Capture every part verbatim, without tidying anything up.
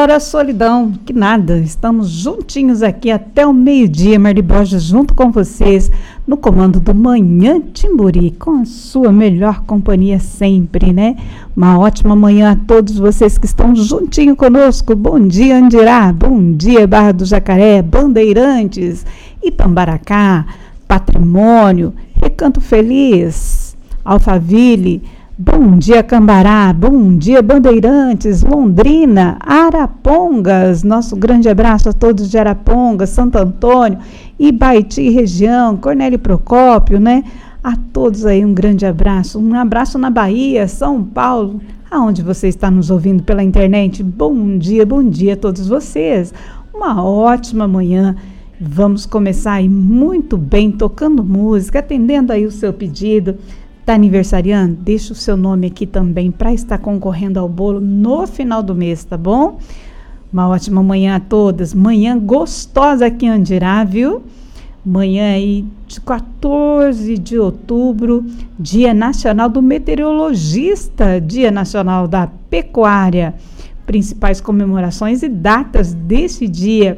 melhor a solidão que nada. Estamos juntinhos aqui até o meio-dia, Marli Borges, junto com vocês, no comando do Manhã Timburi, com a sua melhor companhia sempre, né? Uma ótima manhã a todos vocês que estão juntinho conosco. Bom dia, Andirá. Bom dia, Barra do Jacaré, Bandeirantes, Ipambaracá, Patrimônio, Recanto Feliz, Alphaville. Bom dia, Cambará, bom dia, Bandeirantes, Londrina, Arapongas, nosso grande abraço a todos de Arapongas, Santo Antônio, Ibaiti região, Cornélio Procópio, né? A todos aí um grande abraço, um abraço na Bahia, São Paulo, aonde você está nos ouvindo pela internet. Bom dia, bom dia a todos vocês, uma ótima manhã. Vamos começar aí muito bem, tocando música, atendendo aí o seu pedido. Está aniversariando? Deixa o seu nome aqui também para estar concorrendo ao bolo no final do mês, tá bom? Uma ótima manhã a todas. Manhã gostosa aqui em Andirá, viu? Manhã aí de quatorze de outubro, Dia Nacional do Meteorologista, Dia Nacional da Pecuária. Principais comemorações e datas desse dia.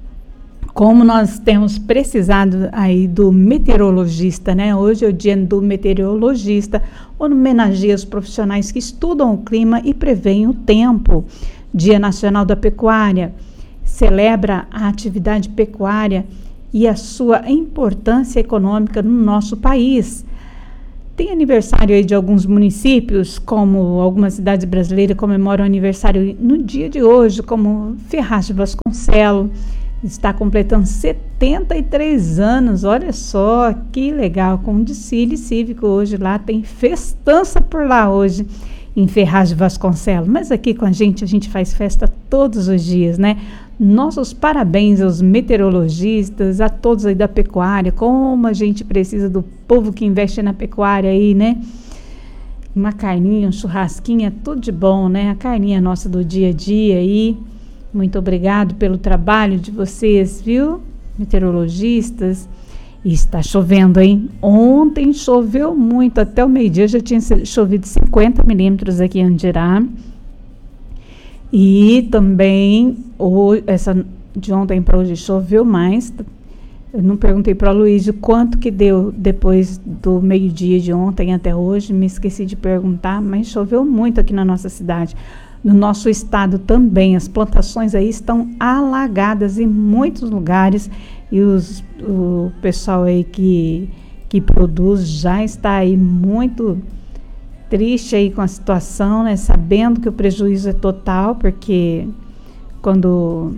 Como nós temos precisado aí do meteorologista, né? Hoje é o dia do meteorologista, homenageia os profissionais que estudam o clima e preveem o tempo. Dia Nacional da Pecuária, celebra a atividade pecuária e a sua importância econômica no nosso país. Tem aniversário aí de alguns municípios, como algumas cidades brasileiras comemoram aniversário no dia de hoje, como Ferraz de Vasconcelos, está completando setenta e três anos, olha só, que legal, com o desfile cívico hoje lá, tem festança por lá hoje, em Ferraz de Vasconcelos, mas aqui com a gente, a gente faz festa todos os dias, né? Nossos parabéns aos meteorologistas, a todos aí da pecuária, como a gente precisa do povo que investe na pecuária aí, né? Uma carninha, um churrasquinho, é tudo de bom, né? A carninha nossa do dia a dia aí. Muito obrigado pelo trabalho de vocês, viu? Meteorologistas. E está chovendo, hein? Ontem choveu muito, até o meio-dia já tinha chovido cinquenta milímetros aqui em Andirá. E também, hoje, essa, de ontem para hoje choveu mais. Eu não perguntei para o Luiz quanto que deu depois do meio-dia de ontem até hoje, me esqueci de perguntar, mas choveu muito aqui na nossa cidade. No nosso estado também, as plantações aí estão alagadas em muitos lugares e os, o pessoal aí que, que produz já está aí muito triste aí com a situação, né? Sabendo que o prejuízo é total, porque quando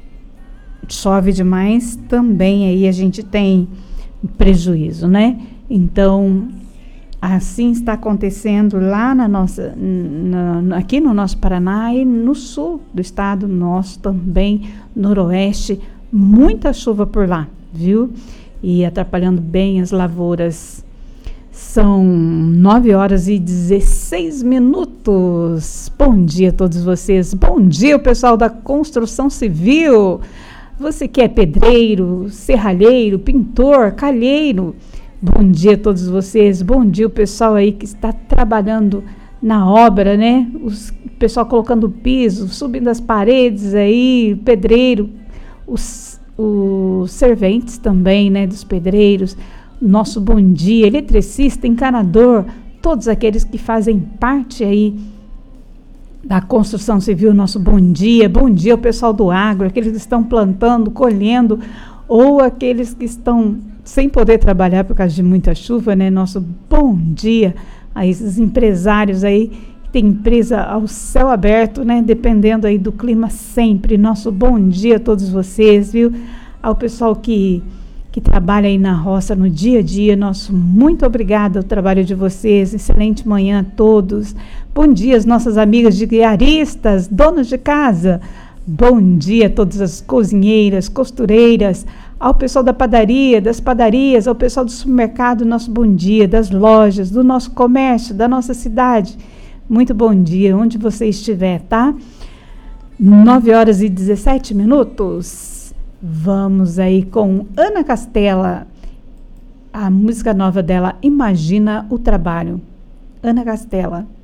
chove demais também aí a gente tem prejuízo, né? Então, assim está acontecendo lá na nossa, na, aqui no nosso Paraná e no sul do estado nosso também, noroeste, muita chuva por lá, viu? E atrapalhando bem as lavouras. São nove horas e dezesseis minutos. Bom dia a todos vocês. Bom dia, o pessoal da construção civil. Você que é pedreiro, serralheiro, pintor, calheiro. Bom dia a todos vocês, bom dia o pessoal aí que está trabalhando na obra, né? Os, o pessoal colocando piso, subindo as paredes aí, pedreiro, os, os serventes também, né? Dos pedreiros, nosso bom dia, eletricista, encanador, todos aqueles que fazem parte aí da construção civil, nosso bom dia, bom dia ao pessoal do agro, aqueles que estão plantando, colhendo, ou aqueles que estão sem poder trabalhar por causa de muita chuva, né? Nosso bom dia a esses empresários aí que tem empresa ao céu aberto, né? Dependendo aí do clima sempre. Nosso bom dia a todos vocês, viu? Ao pessoal que, que trabalha aí na roça no dia a dia, nosso muito obrigado ao trabalho de vocês. Excelente manhã a todos. Bom dia às nossas amigas diaristas, donas de casa. Bom dia a todas as cozinheiras, costureiras, ao pessoal da padaria, das padarias, ao pessoal do supermercado, nosso bom dia, das lojas, do nosso comércio, da nossa cidade. Muito bom dia, onde você estiver, tá? nove horas e dezessete minutos. Vamos aí com Ana Castela, a música nova dela, Imagina o Trabalho. Ana Castela.